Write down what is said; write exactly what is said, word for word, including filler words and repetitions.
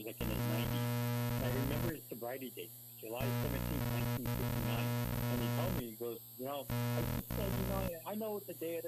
like in his nineties. And I remember his sobriety date, July seventeenth, nineteen fifty-nine. And he told me, he goes, you know, I just said, you know, I know the day of the